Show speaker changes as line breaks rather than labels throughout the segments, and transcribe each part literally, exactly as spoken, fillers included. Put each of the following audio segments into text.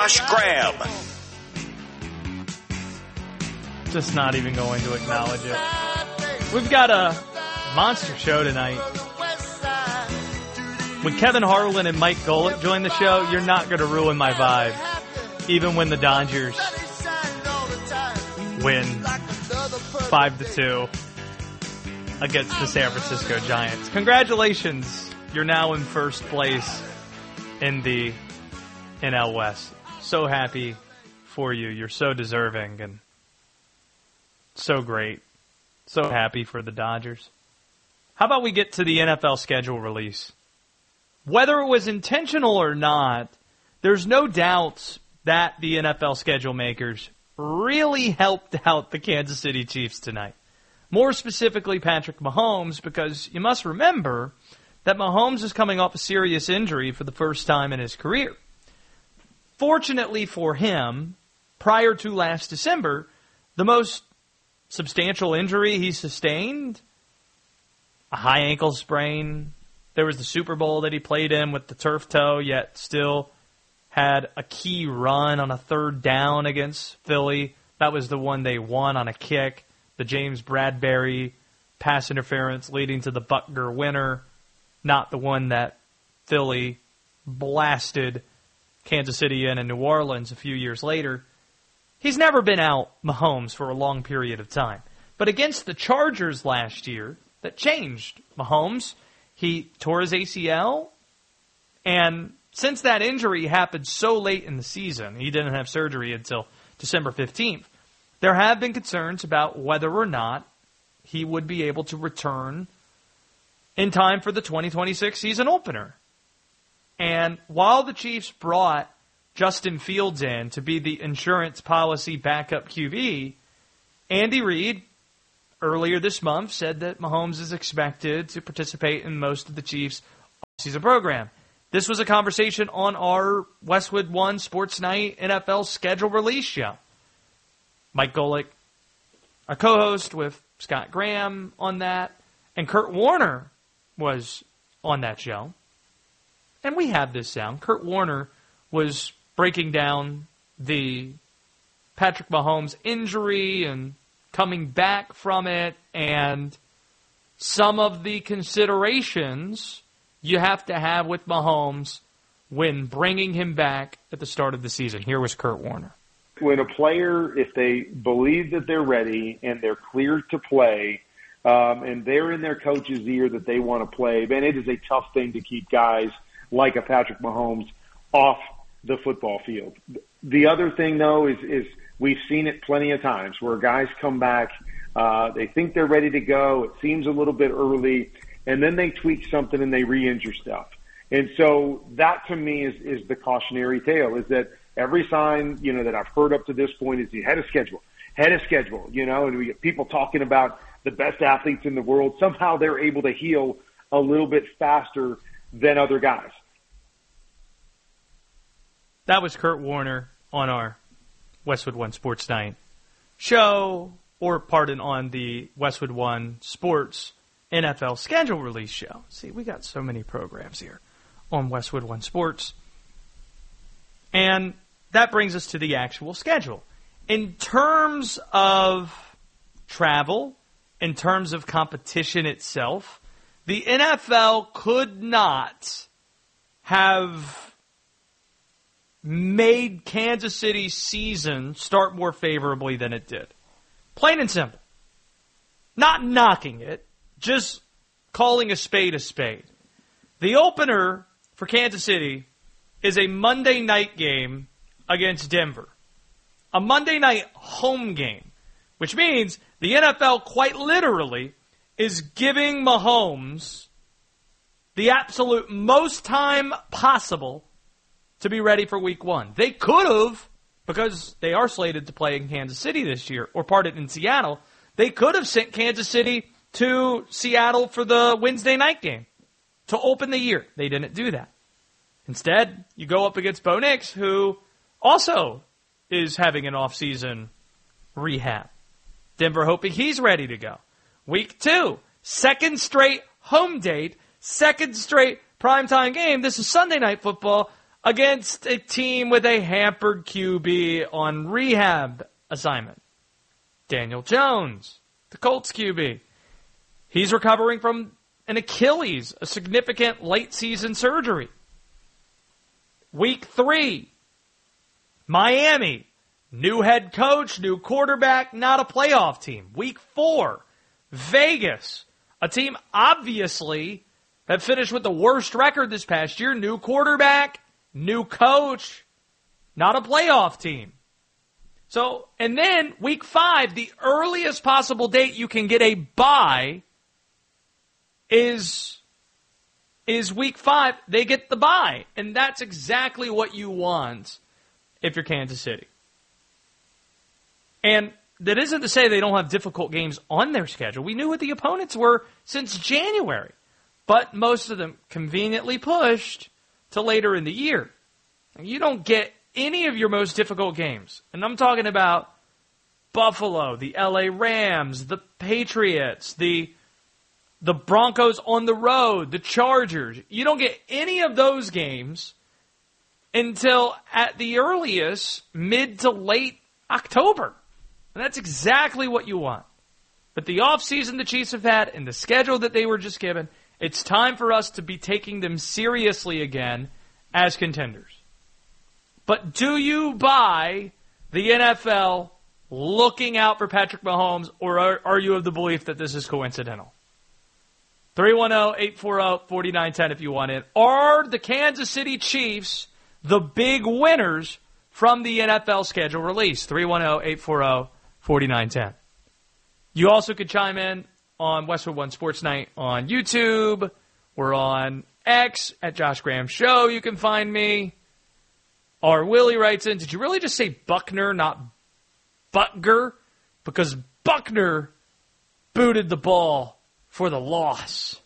Josh Graham.
Just not even going to acknowledge it. We've got a monster show tonight. When Kevin Harlan and Mike Golick join the show, you're not going to ruin my vibe. Even when the Dodgers win five to two against the San Francisco Giants. Congratulations. You're now in first place in the N L West. So happy for you. You're so deserving and so great. So happy for the Dodgers. How about we get to the N F L schedule release? Whether it was intentional or not, there's no doubt that the N F L schedule makers really helped out the Kansas City Chiefs tonight. More specifically, Patrick Mahomes, because you must remember that Mahomes is coming off a serious injury for the first time in his career. Fortunately for him, prior to last December, the most substantial injury he sustained, a high ankle sprain. There was the Super Bowl that he played in with the turf toe, yet still had a key run on a third down against Philly. That was the one they won on a kick. The James Bradbury pass interference leading to the Butker winner, not the one that Philly blasted Kansas City in and New Orleans a few years later. He's never been out, Mahomes, for a long period of time. But against the Chargers last year, that changed Mahomes. He tore his A C L, and since that injury happened so late in the season, he didn't have surgery until December fifteenth, there have been concerns about whether or not he would be able to return in time for the twenty twenty-six season opener. And while the Chiefs brought Justin Fields in to be the insurance policy backup Q B, Andy Reid earlier this month said that Mahomes is expected to participate in most of the Chiefs' offseason program. This was a conversation on our Westwood One Sports Night N F L schedule release show. Mike Golick, our co-host with Scott Graham on that, and Kurt Warner was on that show. And we have this sound. Kurt Warner was breaking down the Patrick Mahomes injury and coming back from it and some of the considerations you have to have with Mahomes when bringing him back at the start of the season. Here was Kurt Warner.
When a player, if they believe that they're ready and they're cleared to play, um, and they're in their coach's ear that they want to play, man, it is a tough thing to keep guys like a Patrick Mahomes off the football field. The other thing, though, is, is we've seen it plenty of times where guys come back, uh, they think they're ready to go, it seems a little bit early, and then they tweak something and they re-injure stuff. And so that, to me, is, is the cautionary tale, is that every sign, you know, that I've heard up to this point is he had a schedule, had a schedule, you know, and we get people talking about the best athletes in the world. Somehow they're able to heal a little bit faster than other guys.
That was Kurt Warner on our Westwood One Sports Night show, or pardon, on the Westwood One Sports N F L schedule release show. See, we got so many programs here on Westwood One Sports. And that brings us to the actual schedule. In terms of travel, in terms of competition itself, the N F L could not have made Kansas City's season start more favorably than it did. Plain and simple. Not knocking it, just calling a spade a spade. The opener for Kansas City is a Monday night game against Denver. A Monday night home game, which means the N F L quite literally is giving Mahomes the absolute most time possible to be ready for week one. They could have, because they are slated to play in Kansas City this year, or pardon, in Seattle, they could have sent Kansas City to Seattle for the Wednesday night game to open the year. They didn't do that. Instead, you go up against Bo Nix, who also is having an off-season rehab. Denver hoping he's ready to go. Week two, second straight home date, second straight primetime game. This is Sunday Night Football against a team with a hampered Q B on rehab assignment. Daniel Jones, the Colts Q B. He's recovering from an Achilles, a significant late-season surgery. Week three, Miami, new head coach, new quarterback, not a playoff team. Week four, Vegas, a team obviously that finished with the worst record this past year, new quarterback, new coach, not a playoff team. So, and then week five, the earliest possible date you can get a bye is, is week five. They get the bye. And that's exactly what you want if you're Kansas City. And that isn't to say they don't have difficult games on their schedule. We knew what the opponents were since January. But most of them conveniently pushed to later in the year. You don't get any of your most difficult games. And I'm talking about Buffalo, the L A Rams, the Patriots, the the Broncos on the road, the Chargers. You don't get any of those games until at the earliest mid to late October. And that's exactly what you want. But the offseason the Chiefs have had and the schedule that they were just given, it's time for us to be taking them seriously again as contenders. But do you buy the N F L looking out for Patrick Mahomes, or are, are you of the belief that this is coincidental? three one zero, eight four zero, four nine one zero if you want it. Are the Kansas City Chiefs the big winners from the N F L schedule release? three one zero, eight four zero, four nine one zero. You also could chime in on Westwood One Sports Night on YouTube. We're on X at Josh Graham Show. You can find me. R. Willie writes in, did you really just say Buckner, not Butker? Because Buckner booted the ball for the loss.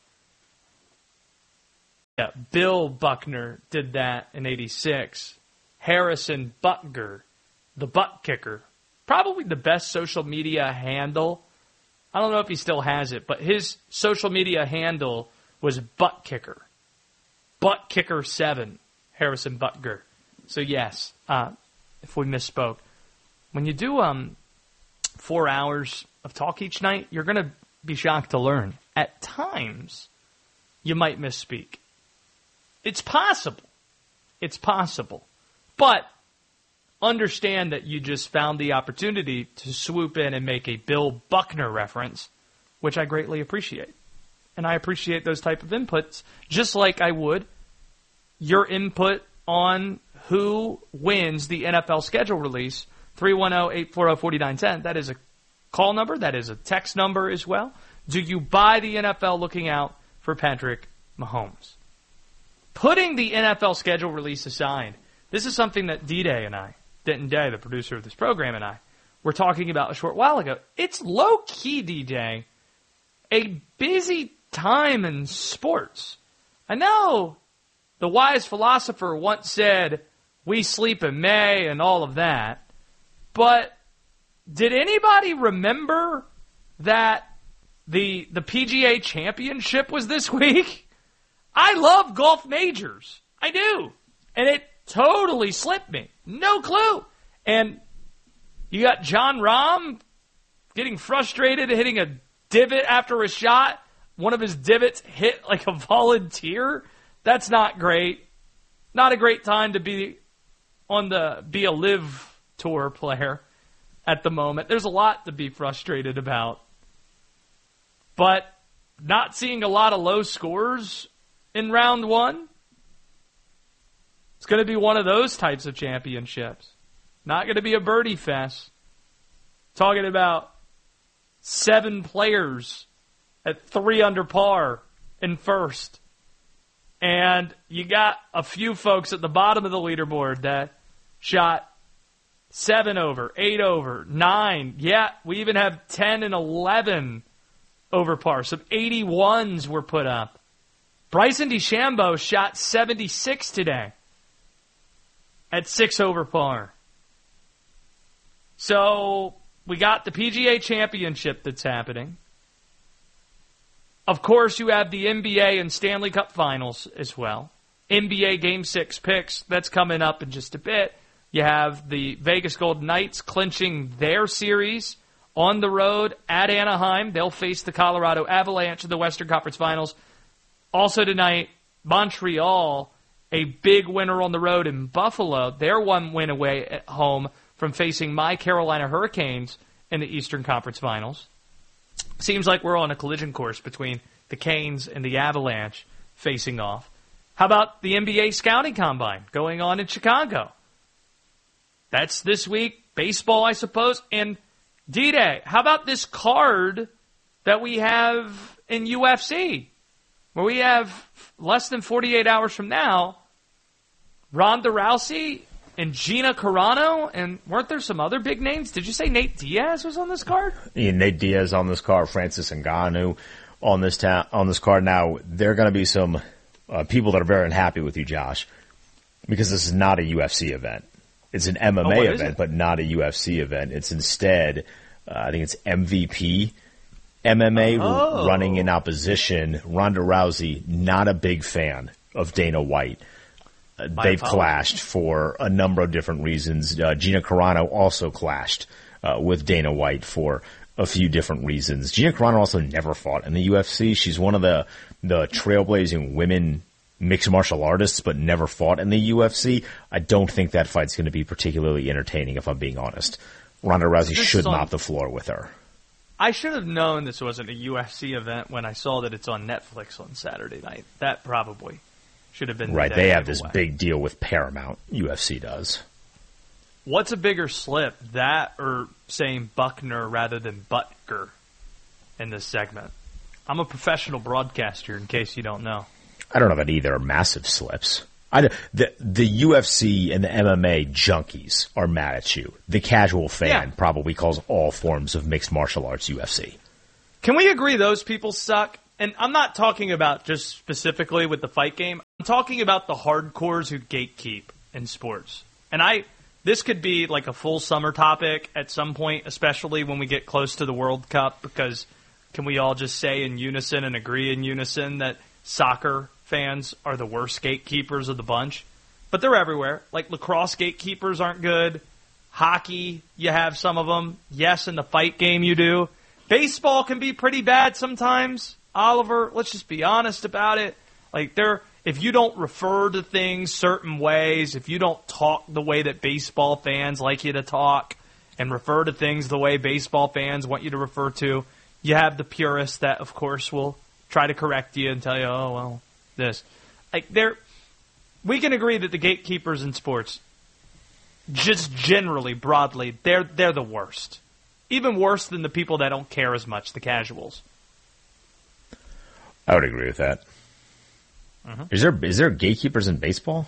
Yeah, Bill Buckner did that in eighty-six. Harrison Butker, the butt kicker. Probably the best social media handle. I don't know if he still has it, but his social media handle was Butt Kicker. Butt Kicker seven, Harrison Butker. So yes, uh, if we misspoke. When you do um, four hours of talk each night, you're going to be shocked to learn. At times, you might misspeak. It's possible. It's possible. But understand that you just found the opportunity to swoop in and make a Bill Buckner reference, which I greatly appreciate. And I appreciate those type of inputs, just like I would your input on who wins the N F L schedule release. three one zero, eight four zero, four nine one zero. That is a call number. That is a text number as well. Do you buy the N F L looking out for Patrick Mahomes? Putting the N F L schedule release aside, this is something that D-Day and I, Denton Day, the producer of this program, and I were talking about a short while ago. It's low-key, D-Day, a busy time in sports. I know the wise philosopher once said, we sleep in May and all of that, but did anybody remember that the the P G A Championship was this week? I love golf majors. I do. And it totally slipped me. No clue. And you got John Rahm getting frustrated, hitting a divot after a shot. One of his divots hit like a volunteer. That's not great. Not a great time to be on the be a live tour player at the moment. There's a lot to be frustrated about. But not seeing a lot of low scores in round one. It's going to be one of those types of championships. Not going to be a birdie fest. Talking about seven players at three under par in first. And you got a few folks at the bottom of the leaderboard that shot seven over, eight over, nine. Yeah, we even have ten and eleven over par. Some eighty-ones were put up. Bryson DeChambeau shot seventy-six today at six over par. So we got the P G A Championship that's happening. Of course, you have the N B A and Stanley Cup Finals as well. N B A Game six picks. That's coming up in just a bit. You have the Vegas Golden Knights clinching their series on the road at Anaheim. They'll face the Colorado Avalanche in the Western Conference Finals. Also tonight, Montreal, a big winner on the road in Buffalo. They're one win away at home from facing my Carolina Hurricanes in the Eastern Conference Finals. Seems like we're on a collision course between the Canes and the Avalanche facing off. How about the N B A Scouting Combine going on in Chicago? That's this week. Baseball, I suppose. And D-Day, how about this card that we have in U F C, where we have less than forty-eight hours from now, Ronda Rousey and Gina Carano, and weren't there some other big names? Did you say Nate Diaz was on this card?
Yeah, Nate Diaz on this card, Francis Ngannou on this ta- on this card. Now, there are going to be some uh, people that are very unhappy with you, Josh, because this is not a U F C event. It's an M M A
oh,
event, but not a U F C event. It's instead, uh, I think it's M V P M M A
oh.
running in opposition. Ronda Rousey, not a big fan of Dana White. Uh, they've apologies. clashed for a number of different reasons. Uh, Gina Carano also clashed uh, with Dana White for a few different reasons. Gina Carano also never fought in the U F C. She's one of the the trailblazing women mixed martial artists, but never fought in the U F C. I don't think that fight's going to be particularly entertaining, if I'm being honest. Ronda Rousey this should mop the floor with her.
I should have known this wasn't a U F C event when I saw that it's on Netflix on Saturday night. That probably should have been
right.
The
they have this
away.
big deal with Paramount. U F C does.
What's a bigger slip, that or saying Buckner rather than Butker in this segment? I'm a professional broadcaster, in case you don't know.
I don't know that either are massive slips. I, the, the U F C and the M M A junkies are mad at you. The casual fan
yeah.
probably calls all forms of mixed martial arts U F C.
Can we agree those people suck? And I'm not talking about just specifically with the fight game. I'm talking about the hardcores who gatekeep in sports. And I, this could be like a full summer topic at some point, especially when we get close to the World Cup, because can we all just say in unison and agree in unison that soccer fans are the worst gatekeepers of the bunch? But they're everywhere. Like lacrosse gatekeepers aren't good. Hockey, you have some of them. Yes, in the fight game you do. Baseball can be pretty bad sometimes. Oliver, let's just be honest about it. Like there, if you don't refer to things certain ways, if you don't talk the way that baseball fans like you to talk and refer to things the way baseball fans want you to refer to, you have the purists that, of course, will try to correct you and tell you, oh, well, this. Like there, we can agree that the gatekeepers in sports, just generally, broadly, they're they're the worst. Even worse than the people that don't care as much, the casuals.
I would agree with that. Mm-hmm. Is there is there gatekeepers in baseball?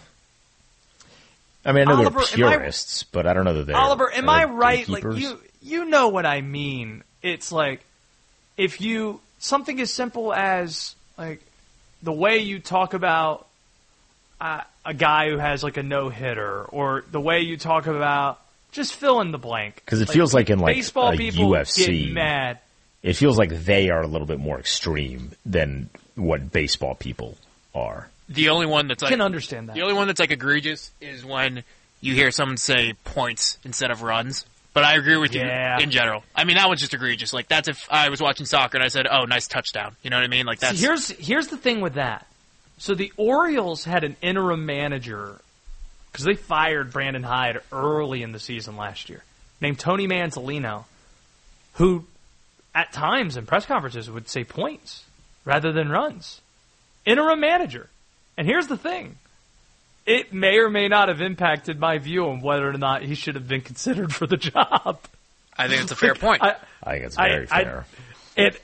I mean, I know
Oliver,
they're purists, I, but I don't know that they're.
Oliver, am I right?
Like
you, you know what I mean. It's like if you something as simple as like the way you talk about uh, a guy who has like a no hitter, or the way you talk about just fill in the blank.
Because it like, feels like in like
baseball
a
people
U F C,
get mad.
It feels like they are a little bit more extreme than what baseball people are.
The only one that's like,
can understand that.
The only one that's like egregious is when you hear someone say points instead of runs. But I agree with
yeah.
you in general. I mean, that one's just egregious. Like that's if I was watching soccer and I said, "Oh, nice touchdown." You know what I mean? Like that's
See, here's here's the thing with that. So the Orioles had an interim manager because they fired Brandon Hyde early in the season last year, named Tony Manzolino, who at times in press conferences would say points rather than runs. Interim manager. And here's the thing. It may or may not have impacted my view on whether or not he should have been considered for the job.
I think it's a fair point.
I, I think it's very
I,
fair.
I, it,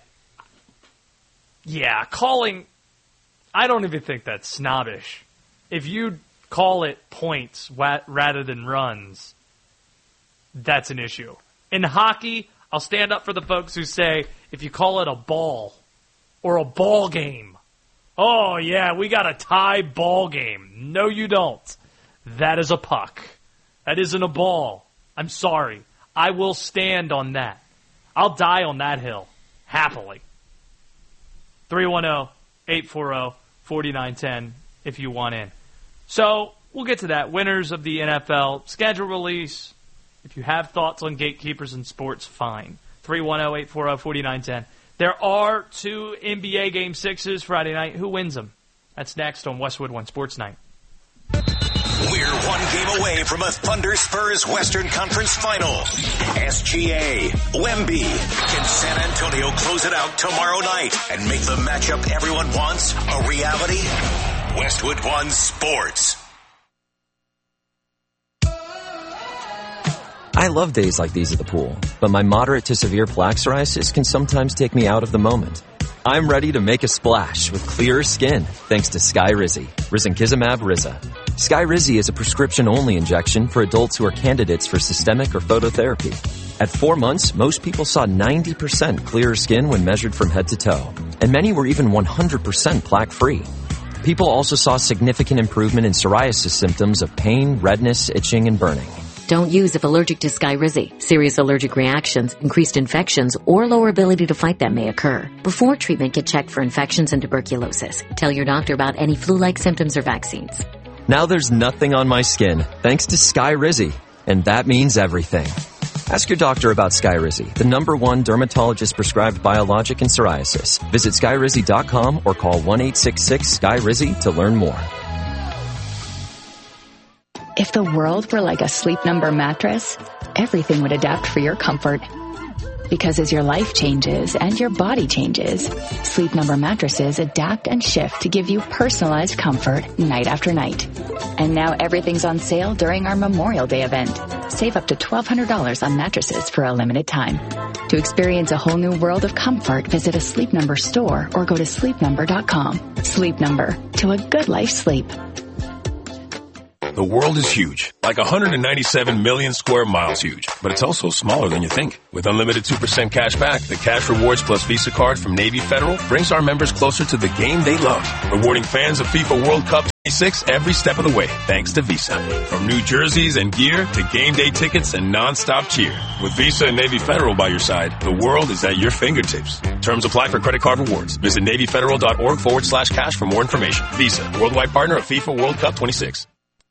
yeah, calling, I don't even think that's snobbish. If you call it points rather than runs, that's an issue. In hockey, I'll stand up for the folks who say, if you call it a ball or a ball game, oh, yeah, we got a tie ball game. No, you don't. That is a puck. That isn't a ball. I'm sorry. I will stand on that. I'll die on that hill. Happily. three one zero, eight four zero, four nine one zero if you want in. So we'll get to that. Winners of the N F L schedule release. If you have thoughts on gatekeepers in sports, fine. three one zero, eight four zero, four nine one zero. There are two N B A Game sixes Friday night. Who wins them? That's next on Westwood One Sports Night.
We're one game away from a Thunder Spurs Western Conference Final. S G A, Wemby. Can San Antonio close it out tomorrow night and make the matchup everyone wants a reality? Westwood One Sports.
I love days like these at the pool, but my moderate to severe plaque psoriasis can sometimes take me out of the moment. I'm ready to make a splash with clearer skin thanks to Skyrizi, risankizumab Riza. Skyrizi is a prescription-only injection for adults who are candidates for systemic or phototherapy. At four months, most people saw ninety percent clearer skin when measured from head to toe, and many were even one hundred percent plaque-free. People also saw significant improvement in psoriasis symptoms of pain, redness, itching, and burning.
Don't use if allergic to Skyrizi. Serious allergic reactions, increased infections, or lower ability to fight them may occur. Before treatment, get checked for infections and tuberculosis. Tell your doctor about any flu-like symptoms or vaccines.
Now there's nothing on my skin, thanks to Skyrizi, and that means everything. Ask your doctor about Skyrizi, the number one dermatologist-prescribed biologic in psoriasis. Visit skyrizi dot com or call one eight six six, S K Y R I Z I to learn more.
If the world were like a Sleep Number mattress, everything would adapt for your comfort. Because as your life changes and your body changes, Sleep Number mattresses adapt and shift to give you personalized comfort night after night. And now everything's on sale during our Memorial Day event. Save up to twelve hundred dollars on mattresses for a limited time. To experience a whole new world of comfort, visit a Sleep Number store or go to sleep number dot com. Sleep Number, to a good life sleep.
The world is huge, like one hundred ninety-seven million square miles huge, but it's also smaller than you think. With unlimited two percent cash back, the Cash Rewards Plus Visa card from Navy Federal brings our members closer to the game they love, rewarding fans of FIFA World Cup twenty-six every step of the way, thanks to Visa. From new jerseys and gear to game day tickets and non-stop cheer. With Visa and Navy Federal by your side, the world is at your fingertips. Terms apply for credit card rewards. Visit NavyFederal.org forward slash cash for more information. Visa, worldwide partner of FIFA World Cup twenty-six.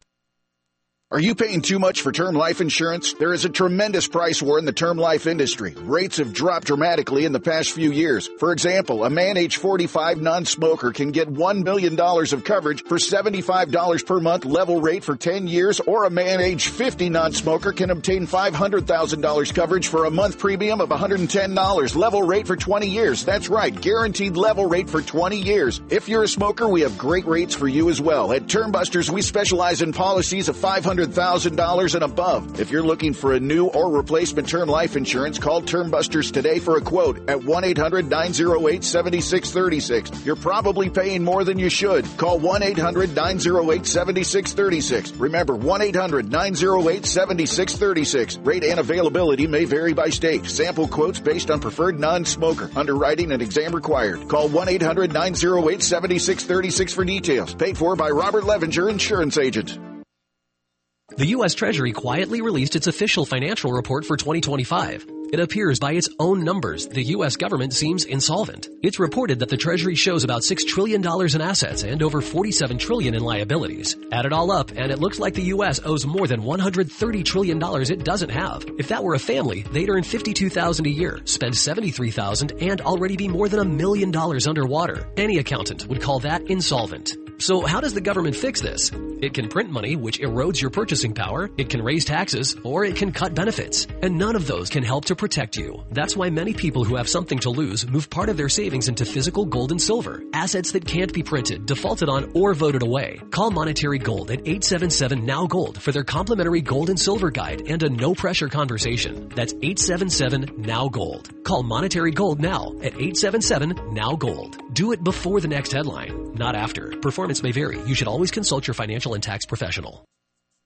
Are you paying too much for term life insurance? There is a tremendous price war in the term life industry. Rates have dropped dramatically in the past few years. For example, a man age forty-five non-smoker can get one million dollars of coverage for seventy-five dollars per month level rate for ten years, or a man age fifty non-smoker can obtain five hundred thousand dollars coverage for a month premium of one hundred ten dollars level rate for twenty years. That's right, guaranteed level rate for twenty years. If you're a smoker, we have great rates for you as well. At Term Busters, we specialize in policies of five hundred thousand dollars and above. If you're looking for a new or replacement term life insurance, call Term Busters today for a quote at one eight hundred nine oh eight seven six three six. You're probably paying more than you should. Call one eight hundred nine oh eight seven six three six. Remember, one eight hundred nine oh eight seven six three six. Rate and availability may vary by state. Sample quotes based on preferred non-smoker. Underwriting and exam required. Call one eight hundred nine oh eight seven six three six for details. Paid for by Robert Levenger, Insurance Agent.
The U S Treasury quietly released its official financial report for twenty twenty-five. It appears by its own numbers the U S government seems insolvent. It's reported that the Treasury shows about six trillion dollars in assets and over forty-seven trillion dollars in liabilities. Add it all up, and it looks like the U S owes more than one hundred thirty trillion dollars it doesn't have. If that were a family, they'd earn fifty-two thousand dollars a year, spend seventy-three thousand dollars, and already be more than a million dollars underwater. Any accountant would call that insolvent. So how does the government fix this? It can print money, which erodes your purchasing power, it can raise taxes, or it can cut benefits. And none of those can help to protect you. That's why many people who have something to lose move part of their savings into physical gold and silver, assets that can't be printed, defaulted on, or voted away. Call Monetary Gold at eight seven seven, N O W Gold for their complimentary gold and silver guide and a no-pressure conversation. That's eight seven seven, N O W Gold. Call Monetary Gold now at eight seven seven, N O W Gold. Do it before the next headline, not after. Performance may vary. You should always consult your financial and tax professional.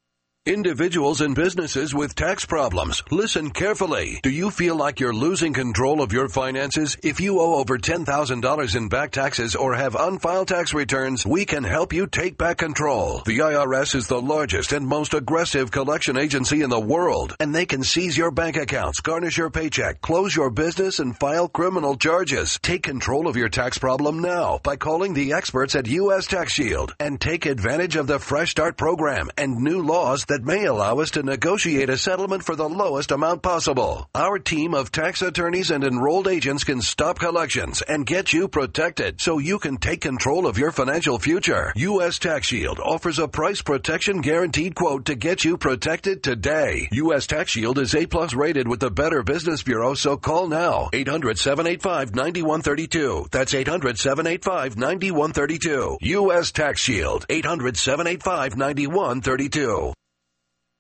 Individuals and businesses with tax problems, listen carefully. Do you feel like you're losing control of your finances? If you owe over ten thousand dollars in back taxes or have unfiled tax returns, we can help you take back control. The I R S is the largest and most aggressive collection agency in the world, and they can seize your bank accounts, garnish your paycheck, close your business, and file criminal charges. Take control of your tax problem now by calling the experts at U S Tax Shield and take advantage of the Fresh Start program and new laws that may allow us to negotiate a settlement for the lowest amount possible. Our team of tax attorneys and enrolled agents can stop collections and get you protected so you can take control of your financial future. U S Tax Shield offers a price protection guaranteed quote to get you protected today. U S Tax Shield is A plus rated with the Better Business Bureau, so call now. eight hundred, seven eight five, nine one three two. That's eight hundred, seven eight five, nine one three two. U S Tax Shield. eight hundred, seven eight five, nine one three two.